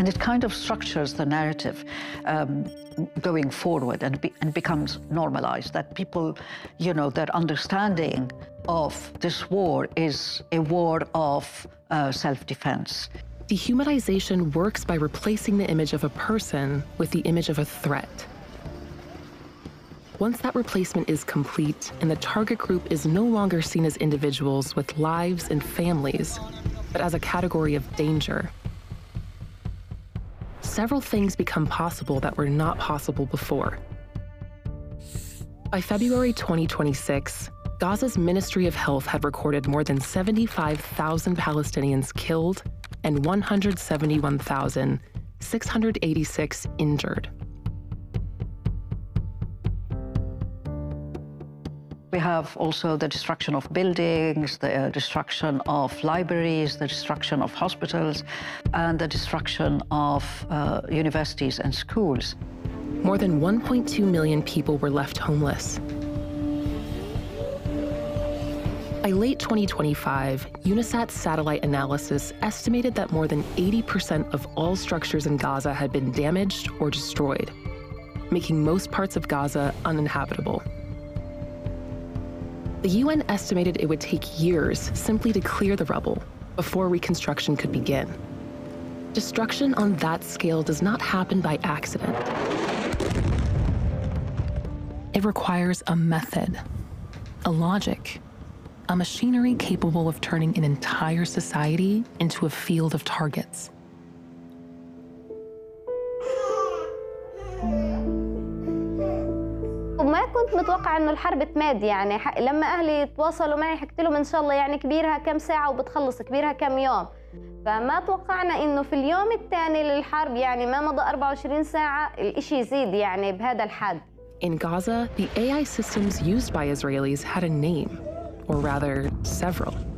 And it kind of structures the narrative going forward and becomes normalized, that people, their understanding of this war is a war of self-defense. Dehumanization works by replacing the image of a person with the image of a threat. Once that replacement is complete and the target group is no longer seen as individuals with lives and families, but as a category of danger, several things become possible that were not possible before. By February 2026, Gaza's Ministry of Health had recorded more than 75,000 Palestinians killed and 171,686 injured. We have also the destruction of buildings, the destruction of libraries, the destruction of hospitals, and the destruction of universities and schools. More than 1.2 million people were left homeless. By late 2025, UNISAT's satellite analysis estimated that more than 80% of all structures in Gaza had been damaged or destroyed, making most parts of Gaza uninhabitable. The UN estimated it would take years simply to clear the rubble before reconstruction could begin. Destruction on that scale does not happen by accident. It requires a method, a logic, a machinery capable of turning an entire society into a field of targets. وما كنت متوقع انه الحرب تماد، يعني لما اهلي تواصلوا معي حكيت لهم ان شاء الله يعني كبيرها كم ساعه وبتخلص، كبيرها كم يوم، فما توقعنا انه في اليوم الثاني للحرب يعني ما مضى 24 ساعه الاشي يزيد يعني بهذا الحد. In Gaza, the AI systems used by Israelis had a name, or rather, several.